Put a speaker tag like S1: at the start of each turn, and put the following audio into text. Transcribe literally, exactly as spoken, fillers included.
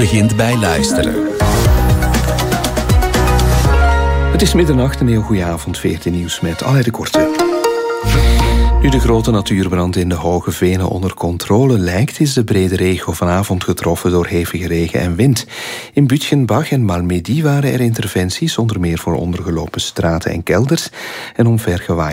S1: begint bij luisteren.
S2: Het is middernacht, een heel goede avond, veertien nieuws met Alain de Korte. Nu de grote natuurbrand in de Hoge Venen onder controle lijkt, is de brede regio vanavond getroffen door hevige regen en wind. In Bütgenbach en Malmedy waren er interventies, onder meer voor ondergelopen straten en kelders en omvergewaaide